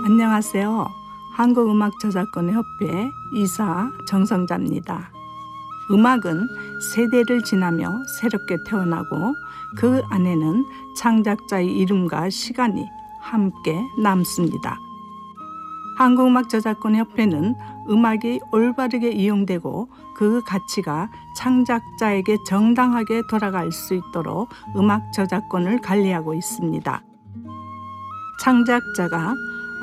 안녕하세요. 한국음악저작권협회 이사 정성자입니다. 음악은 세대를 지나며 새롭게 태어나고 그 안에는 창작자의 이름과 시간이 함께 남습니다. 한국음악저작권협회는 음악이 올바르게 이용되고 그 가치가 창작자에게 정당하게 돌아갈 수 있도록 음악 저작권을 관리하고 있습니다. 창작자가